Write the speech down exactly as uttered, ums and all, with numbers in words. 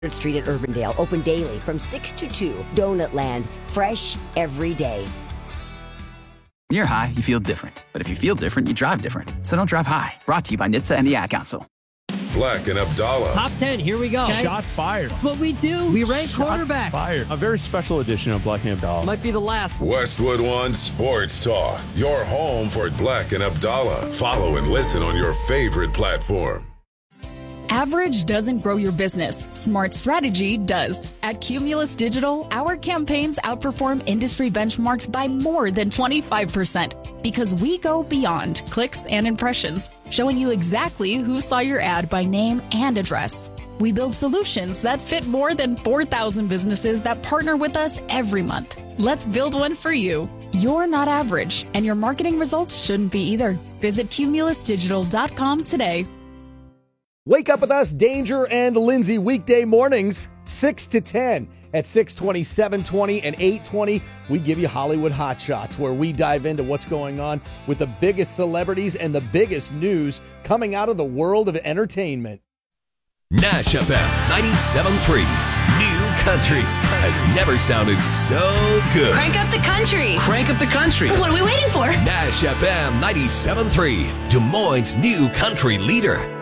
Street at Urbandale, open daily from six to two. Donut Land, fresh every day. When you're high, you feel different. But if you feel different, you drive different. So don't drive high. Brought to you by N H T S A and the Ad Council. Black and Abdallah. Top ten, here we go. Okay. Shots fired. That's what we do. We rank Shots quarterbacks. Fired. A very special edition of Black and Abdallah. Might be the last. Westwood One Sports Talk. Your home for Black and Abdallah. Follow and listen on your favorite platform. Average doesn't grow your business. Smart strategy does. At Cumulus Digital, our campaigns outperform industry benchmarks by more than twenty-five percent because we go beyond clicks and impressions, showing you exactly who saw your ad by name and address. We build solutions that fit more than four thousand businesses that partner with us every month. Let's build one for you. You're not average, and your marketing results shouldn't be either. Visit cumulus digital dot com today. Wake up with us, Danger and Lindsay, weekday mornings, six to ten. At six twenty, seven twenty, and eight twenty, we give you Hollywood Hot Shots, where we dive into what's going on with the biggest celebrities and the biggest news coming out of the world of entertainment. Nash F M ninety-seven point three, New Country, has never sounded so good. Crank up the country. Crank up the country. What are we waiting for? Nash F M ninety-seven point three, Des Moines' new country leader.